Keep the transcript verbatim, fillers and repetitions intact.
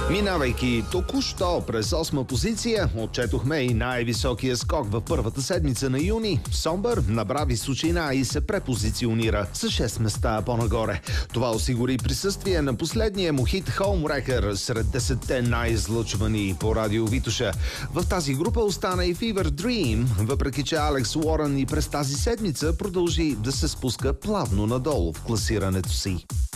Минавайки току-що през осма позиция, отчетохме и най-високия скок в първата седмица на юни. Somber набра височина и се препозиционира с шест места по-нагоре. Това осигури присъствие на последния му хит Homewrecker сред десетте най-излъчвани по радио Витоша. В тази група остана и Fever Dream, въпреки че Алекс Уорън и през тази седмица продължи да се спуска плавно надолу в класирането си.